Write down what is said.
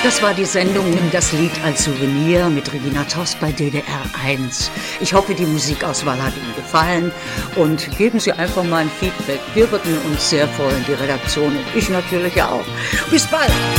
Das war die Sendung Nimm das Lied als Souvenir mit Regina Tost bei DDR 1. Ich hoffe, die Musikauswahl hat Ihnen gefallen und geben Sie einfach mal ein Feedback. Wir würden uns sehr freuen, die Redaktion und ich natürlich auch. Bis bald!